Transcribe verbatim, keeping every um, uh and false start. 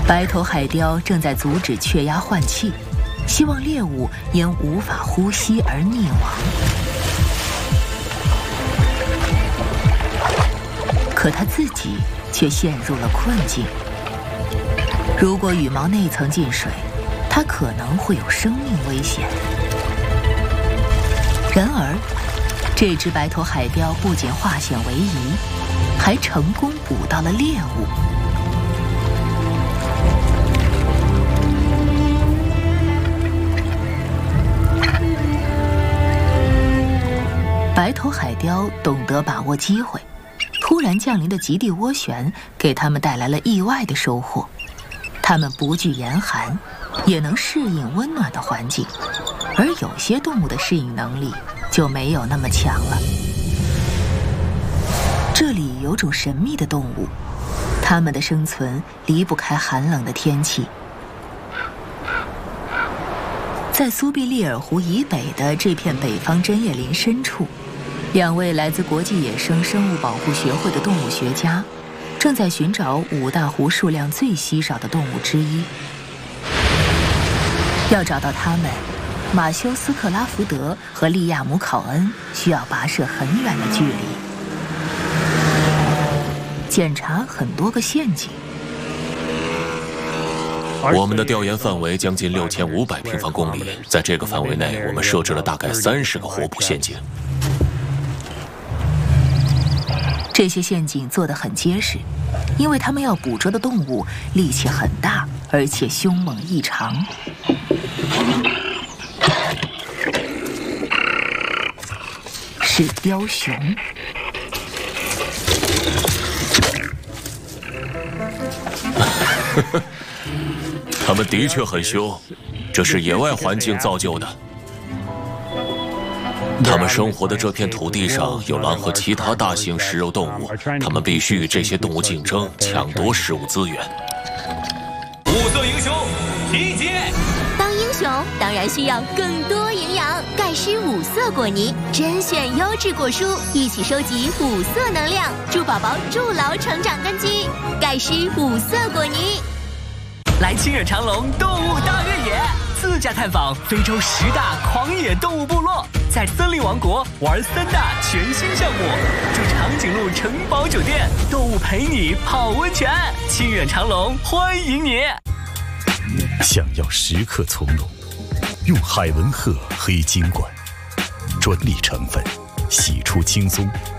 白头海雕正在阻止雀鸦换气，希望猎物因无法呼吸而溺亡。可它自己却陷入了困境。如果羽毛内层进水，它可能会有生命危险。然而，这只白头海雕不仅化险为夷，还成功捕到了猎物。白头海雕懂得把握机会，突然降临的极地涡旋给他们带来了意外的收获。它们不惧严寒，也能适应温暖的环境，而有些动物的适应能力就没有那么强了。这里有种神秘的动物，它们的生存离不开寒冷的天气。在苏必利尔湖以北的这片北方针叶林深处，两位来自国际野生生物保护学会的动物学家正在寻找五大湖数量最稀少的动物之一。要找到它们，马修斯克拉福德和利亚姆考恩需要跋涉很远的距离，检查很多个陷阱。 我们的调研范围将近六千五百平方公里，在这个范围内，我们设置了大概三十个活捕陷阱。 这些陷阱做得很结实，因为它们要捕捉的动物力气很大，而且凶猛异常。是雕熊。 它们的确很凶，这是野外环境造就的。它们生活的这片土地上有狼和其他大型食肉动物，它们必须与这些动物竞争，抢夺食物资源。 五色英雄集结！ 当英雄当然需要更多营养，钙湿五色果泥，甄选优质果蔬，一起收集五色能量，助宝宝筑牢成长根基。钙湿五色果泥。 来清远长隆动物大越野，自驾探访非洲十大狂野动物部落，在森林王国玩三大全新项目，住长颈鹿城堡酒店，动物陪你泡温泉。清远长隆欢迎你！ 想要时刻从容，用海文赫黑金管，专利成分，洗出轻松，